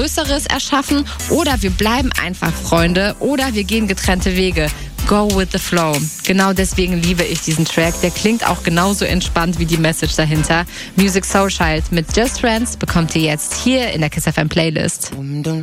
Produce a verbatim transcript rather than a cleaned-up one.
Größeres erschaffen oder wir bleiben einfach Freunde oder wir gehen getrennte Wege. Go with the flow. Genau deswegen liebe ich diesen Track. Der klingt auch genauso entspannt wie die Message dahinter. Musiq Soulchild mit Just Friends bekommt ihr jetzt hier in der Kiss F M Playlist.